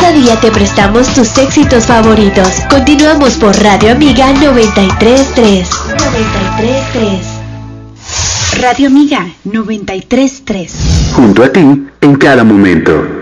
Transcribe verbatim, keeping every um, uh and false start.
Cada día te prestamos tus éxitos favoritos. Continuamos por Radio Amiga noventa y tres punto tres. noventa y tres punto tres. Radio Amiga noventa y tres punto tres. Junto a ti en cada momento.